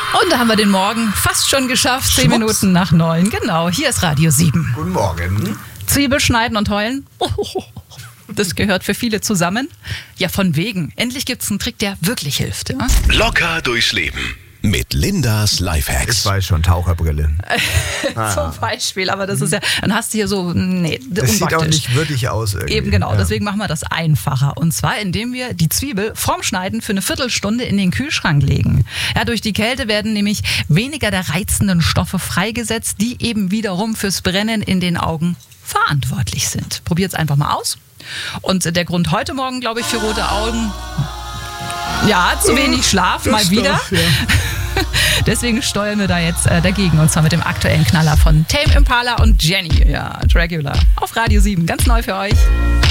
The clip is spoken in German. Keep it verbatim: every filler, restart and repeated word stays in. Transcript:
Und da haben wir den Morgen fast schon geschafft. Zehn Schwupps. Minuten nach neun. Genau, hier ist Radio sieben. Guten Morgen. Zwiebel schneiden und heulen. Das gehört für viele zusammen. Ja, von wegen. Endlich gibt es einen Trick, der wirklich hilft. Ja? Locker durchs Leben mit Lindas Lifehacks. Ich weiß schon, Taucherbrille. Ah. Zum Beispiel, aber das ist ja, dann hast du hier so, nee, Das sieht auch unpraktisch. nicht würdig aus irgendwie. Eben genau, Ja. deswegen machen wir das einfacher. Und zwar, indem wir die Zwiebel vorm Schneiden für eine Viertelstunde in den Kühlschrank legen. Ja, durch die Kälte werden nämlich weniger der reizenden Stoffe freigesetzt, die eben wiederum fürs Brennen in den Augen verantwortlich sind. Probiert es einfach mal aus. Und der Grund heute Morgen, glaube ich, für rote Augen, ja, zu wenig Schlaf, Das mal wieder. doch, ja. Deswegen steuern wir da jetzt äh, dagegen. Und zwar mit dem aktuellen Knaller von Tame Impala und Jenny. Ja, Dracula. Auf Radio sieben. Ganz neu für euch.